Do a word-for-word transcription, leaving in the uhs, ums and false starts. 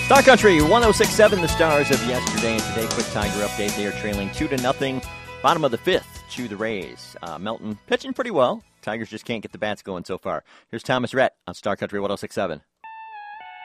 Star Country one oh six point seven, the Stars of yesterday and today. Quick Tiger update. They are trailing two to nothing. Bottom of the fifth to the Rays. Uh, Melton pitching pretty well. Tigers just can't get the bats going so far. Here's Thomas Rhett on Star Country one oh six point seven.